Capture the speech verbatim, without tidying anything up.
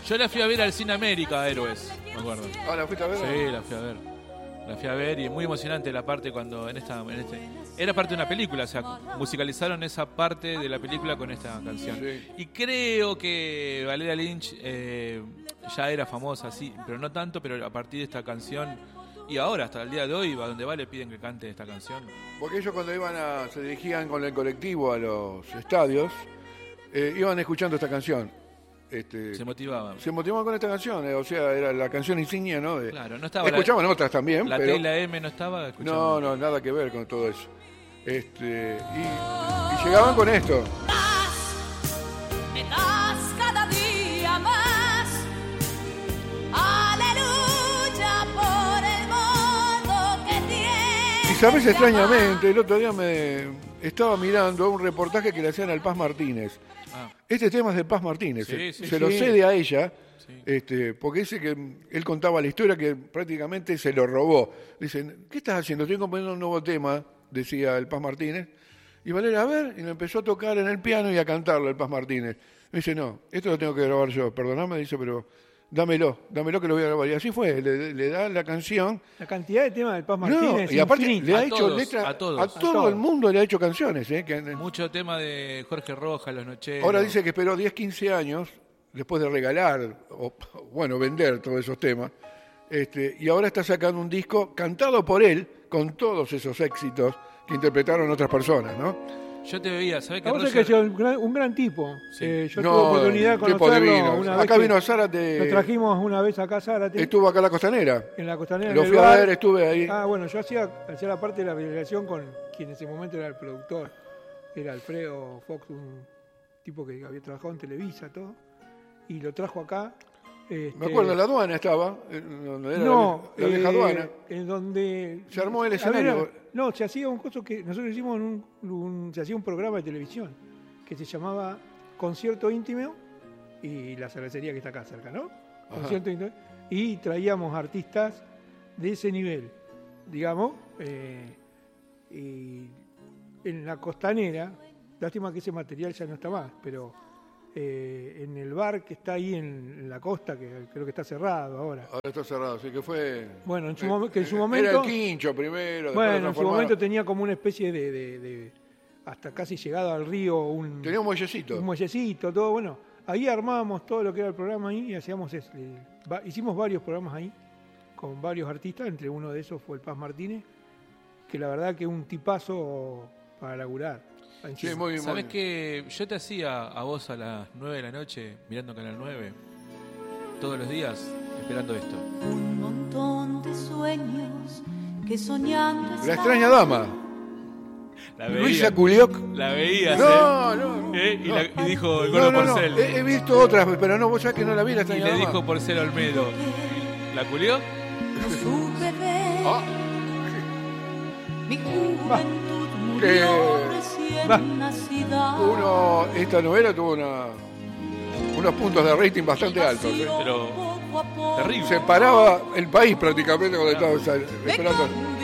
Yo la fui a ver al Cine América, Héroes, me acuerdo. Ah, ¿la fuiste a ver? Sí, la fui a ver. La fui a ver y es muy emocionante la parte cuando en esta... En este, era parte de una película, o sea, musicalizaron esa parte de la película con esta canción. Sí. Y creo que Valeria Lynch eh, ya era famosa, sí, pero no tanto, pero a partir de esta canción... Y ahora, hasta el día de hoy, a donde va le piden que cante esta canción. Porque ellos cuando iban a, se dirigían con el colectivo a los estadios, eh, iban escuchando esta canción. Este, Se motivaban. Se motivaban con esta canción, eh, o sea, era la canción insignia, ¿no? De, Claro, no estaba escuchaban la, otras también, la pero... T y la M no estaba escuchando. No, no, nada que ver con todo eso. Este, y, y llegaban con esto. Me das cada día más. Aleluya por el modo que tienes. Y sabes, extrañamente, el otro día me estaba mirando un reportaje que le hacían al Paz Martínez. Ah. Este tema es de Paz Martínez, Sí, se, sí, se sí. lo cede a ella, Sí. este, porque dice que él contaba la historia que prácticamente se lo robó. Dicen, ¿qué estás haciendo? Estoy componiendo un nuevo tema, decía el Paz Martínez. Y Valeria, a ver, y lo empezó a tocar en el piano y a cantarlo el Paz Martínez. Me dice, no, esto lo tengo que grabar yo, perdóname, dice, pero dámelo, dámelo que lo voy a grabar. Y así fue, le, le da la canción. La cantidad de temas del Paz No, Martínez. y aparte infinita. le ha A hecho todos, letra a todos. a A todo todos. el mundo le ha hecho canciones. ¿eh? Que, Mucho tema de Jorge Rojas, Los Nocheros. ahora dice que esperó diez, quince años después de regalar, o bueno, vender todos esos temas, este, y ahora está sacando un disco cantado por él, con todos esos éxitos que interpretaron otras personas, ¿no? Yo te veía, ¿sabés que La cosa es Roger... que es un gran, un gran tipo. Sí. Eh, yo No, tuve oportunidad de tipo conocerlo divino. una Acá vez vino que Zárate. Lo trajimos una vez acá a Zárate, Estuvo acá en la Costanera. en la costanera. Lo en el fui a bar. ver, estuve ahí. Ah, bueno, yo hacía, hacía la parte de la relación con quien en ese momento era el productor. Era Alfredo Fox, un tipo que había trabajado en Televisa, todo. Y lo trajo acá. Este, Me acuerdo, en la aduana estaba, en donde era no, la, la vieja eh, aduana. en donde Se armó el a escenario. ver, no, se hacía un coso que nosotros hicimos un, un- se hacía un programa de televisión que se llamaba Concierto Íntimo y la cervecería que está acá cerca, ¿no? Ajá. Concierto Íntimo, y traíamos artistas de ese nivel, digamos, eh, y en la costanera, lástima que ese material ya no está más, pero eh, en el bar que está ahí en, en la costa, que creo que está cerrado ahora. Ahora está cerrado, así que fue... Bueno, en su, eh, momen- que en su eh, momento... Era el quincho primero. después lo Bueno, en su transformaron. momento tenía como una especie de, de- de- hasta casi llegado al río, un, Tenía un muellecito. un muellecito, todo. Bueno, ahí armábamos todo lo que era el programa ahí y hacíamos, es- eh, va- hicimos varios programas ahí con varios artistas, entre uno de esos fue el Paz Martínez, que la verdad que es un tipazo para laburar. Sí, muy bien. ¿Sabés que yo te hacía a vos a las nueve de la noche, mirando Canal nueve, todos los días, esperando esto? Un montón de sueños que soñando La extraña dama. La Luisa Culioc. La veías, No, ¿eh? no, no. ¿Eh? Y, no. la- y dijo el No, gordo no, no. Porcel. He, he visto otras, pero no, vos sabés que no la vi, la Y extraña le dama. dijo Porcel Olmedo. ¿La culió? no supe ver. Ah, Mi juventud Que- murió recién Va. nacida. uno, esta novela tuvo una, unos puntos de rating bastante altos. ¿eh? Pero Poco a poco terrible. Se paraba el país prácticamente cuando estaba esperando.